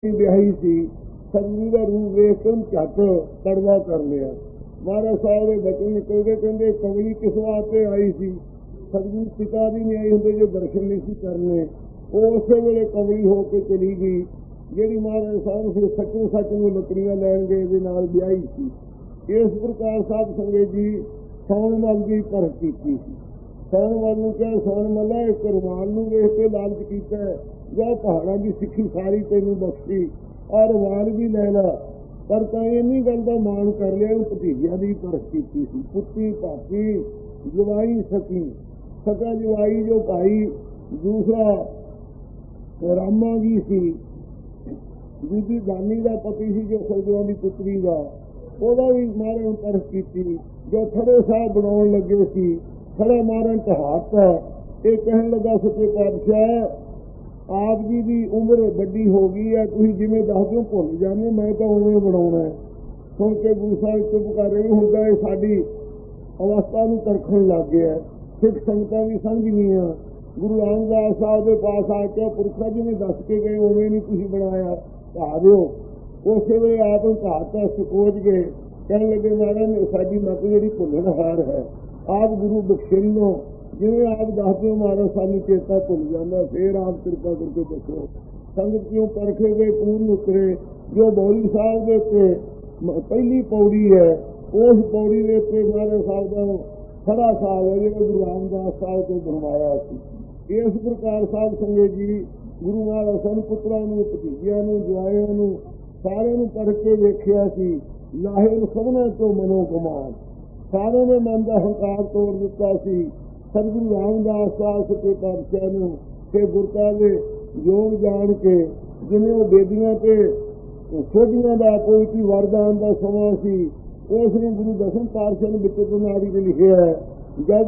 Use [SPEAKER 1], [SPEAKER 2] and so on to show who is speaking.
[SPEAKER 1] ਵਿਆਹੀ ਸੀ, ਸਤਿਗੁਰੂ ਦਾ ਰੂਪ ਵੇਖ ਕੇ ਉਹਨੂੰ ਝੱਟ ਕੜਵਾ ਕਰ ਲਿਆ। ਮਹਾਰਾਜ ਸਾਹਿਬ ਦੇ ਬਚਨ ਨਿਕਲਦੇ, ਕਹਿੰਦੇ ਕਮਲੀ ਕਿਸ ਵਾਸਤੇ ਆਈ ਸੀ? ਸਤਿਗੁਰੂ ਪਿਤਾ ਵੀ ਨਹੀਂ ਆਈ ਹੁੰਦੇ ਜੋ ਦਰਸ਼ਨ ਨਹੀਂ ਸੀ ਕਰਨੇ। ਉਹ ਉਸੇ ਵੇਲੇ ਕਮਲੀ ਹੋ ਕੇ ਚਲੀ ਗਈ, ਜਿਹੜੀ ਮਹਾਰਾਜ ਸਾਹਿਬ ਫਿਰ ਸੱਚੇ ਸੱਚ ਨੂੰ ਲੱਕੜੀਆਂ ਲੈਣ ਗਏ ਦੇ ਨਾਲ ਵਿਆਹੀ ਸੀ। ਇਸ ਪ੍ਰਕਾਰ ਸਾਧ ਸੰਗਤ ਜੀ ਸੌਣ ਮੱਲ ਦੀ ਪਰਖ ਕੀਤੀ ਸੀ। ਸੌਣ ਮੱਲ ਨੂੰ ਕਿਹਾ, ਸੌਣ ਮੱਲਾ ਇੱਕ ਰੁਮਾਲ ਨੂੰ ਵੇਖ ਕੇ ਲਾਲਚ ਕੀਤਾ, ਜਾਂ ਪਹਾੜਾਂ ਦੀ ਸਿੱਖੀ ਸਾਰੀ ਤੈਨੂੰ ਬਖਸ਼ੀ ਔਰ ਰੁਮਾਲ ਵੀ ਲੈ ਲਾ। ਪਰ ਤਾਂ ਇੰਨੀ ਗੱਲ ਦਾ ਮਾਣ ਕਰ ਲਿਆ, ਭਤੀਜਿਆਂ ਦੀ ਪਰਖ ਕੀਤੀ ਸੀ। ਪੁੱਤੀ ਭਾਪੀ ਜਵਾਈ ਸਕੀ, ਸਕਾ ਜਵਾਈ ਜੋ ਭਾਈ ਦੂਸਰਾ ਰਾਮਾ ਜੀ ਸੀ, ਦੂਜੀ ਦਾਨੀ ਦਾ ਪਤੀ ਸੀ ਜੋ ਸਤਿਗੁਰਾਂ ਦੀ ਪੁੱਤਰੀ ਦਾ, ਉਹਦਾ ਵੀ ਮਾਰਨ ਪਰਖ ਕੀਤੀ। ਜੋ ਥੜੇ ਸਾਹਿਬ ਬਣਾਉਣ ਲੱਗੇ ਸੀ, ਥੜਾ ਮਾਰਨ ਢਹਾਤਾ। ਇਹ ਕਹਿਣ ਲੱਗਾ ਸੱਚੇ ਪਾਤਸ਼ਾਹ ਆਪ ਜੀ ਦੀ ਉਮਰ ਵੱਡੀ ਹੋ ਗਈ ਹੈ, ਤੁਸੀਂ ਜਿਵੇਂ ਦੱਸਦੇ ਹੋ ਭੁੱਲ ਜਾਂਦੇ, ਮੈਂ ਤਾਂ ਉਵੇਂ ਬਣਾਉਣਾ ਹੈ। ਸੁਣ ਕੇ ਗੁਰੂ ਸਾਹਿਬ ਚੁੱਪ ਕਰ ਰਹੇ ਹੁੰਦਾ, ਇਹ ਸਾਡੀ ਅਵਸਥਾ ਨੂੰ ਤਰਖਣ ਲੱਗ ਗਿਆ। ਸਿੱਖ ਸੰਗਤਾਂ ਵੀ ਸਮਝ ਗਈਆਂ। ਗੁਰੂ ਰਾਮਦਾਸ ਸਾਹਿਬ ਦੇ ਪਾਸ ਆ ਕੇ ਪੁਰਖਾ ਜੀ ਨੇ ਦੱਸ ਕੇ ਗਏ, ਉਵੇਂ ਨਹੀਂ ਤੁਸੀਂ ਬਣਾਇਆ, ਢਾ ਦਿਓ। ਉਸੇ ਵੇਲੇ ਆਪ ਨੂੰ ਢਾਤਾ, ਸਕੋਚ ਗਏ। ਕਹਿਣ ਲੱਗੇ ਮਹਾਰਾਜ ਸਾਡੀ ਮੱਤ ਜਿਹੜੀ ਭੁੱਲਣ ਹਾਰ ਹੈ, ਆਪ ਗੁਰੂ ਬਖਸ਼ਣ ਲੋ, ਜਿਵੇਂ ਆਪ ਦੱਸਦੇ ਹੋ ਮਹਾਰਾਜ ਸਾਨੂੰ ਚੇਤਾ ਭੁੱਲ ਜਾਂਦਾ। ਫੇਰ ਆਪ ਕਿਰਪਾ ਕਰਕੇ ਦੱਸੋ ਸੰਗਤ ਕਿਉਂ ਪਰਖੇ ਗਏ ਪੂਰਨ ਉਤਰੇ। ਜੋ ਬੌਲੀ ਸਾਹਿਬ ਦੇ ਉੱਤੇ ਪਹਿਲੀ ਪੌੜੀ ਹੈ, ਉਸ ਪੌੜੀ ਦੇ ਉੱਤੇ ਮਹਾਰਾਜ ਸਾਹਿਬ ਦਾ ਖੜਾ ਸਾਹਿਬ ਹੈ ਜਿਹੜਾ ਗੁਰੂ ਰਾਮਦਾਸ ਸਾਹਿਬ ਤੋਂ ਬਣਵਾਇਆ ਸੀ। ਇਸ ਪ੍ਰਕਾਰ ਸਾਧ ਸੰਗਤ ਜੀ ਗੁਰੂ ਮਹਾਰਾਜ ਸਾਨੂੰ ਪੁੱਤਰਾਂ ਨੂੰ, ਭਤੀਜਿਆਂ ਨੂੰ, ਜਵਾਈਆਂ ਨੂੰ ਸਾਰਿਆਂ ਨੂੰ ਪਰਖ ਕੇ ਵੇਖਿਆ ਸੀ। ਲਾਹੇ ਨੂੰ ਸਭਨਾਂ ਤੋਂ ਮਨੋ ਕਮਾਨ, ਸਾਰਿਆਂ ਦੇ ਮਨ ਦਾ ਹੰਕਾਰ ਤੋੜ ਦਿੱਤਾ ਸੀ। ਸਤਿਗੁਰੂ ਰਾਮਦਾਸ ਸਾਹਿਬ ਸੱਚੇ ਪਾਤਸ਼ਾਹ ਨੂੰ ਤੇ ਗੁਰਤਾ ਦੇ ਯੋਗ ਜਾਣ ਕੇ, ਜਿਵੇਂ ਉਹ ਬੇਦੀਆਂ ਤੇ ਸੋਧੀਆਂ ਦਾ ਕੋਈ ਵਰਦਾਨ ਦਾ ਸਮਾਂ ਸੀ, ਉਸ ਨੂੰ ਗੁਰੂ ਦਸਮ ਪਾਤਸ਼ਾਹ ਨੇ ਵਿੱਚ ਨਾੜੀ ਤੇ ਲਿਖਿਆ ਹੈ। ਜਦ